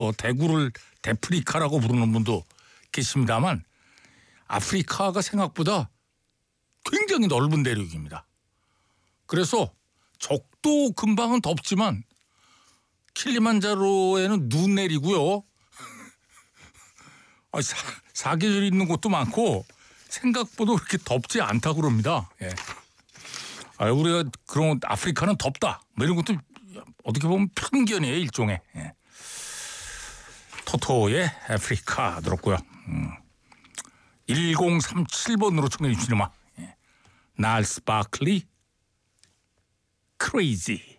대구를 데프리카라고 부르는 분도 계십니다만 아프리카가 생각보다 굉장히 넓은 대륙입니다. 그래서 적도 근방은 덥지만 킬리만자로에는 눈 내리고요. 사계절이 있는 곳도 많고 생각보다 그렇게 덥지 않다고 그럽니다. 예. 우리가 그런 아프리카는 덥다 뭐 이런 것도 어떻게 보면 편견이에요, 일종의. 예. 토토의 아프리카 들었고요. 1037번으로 청해 주신 음악. 예. 날스 바클리 크레이지.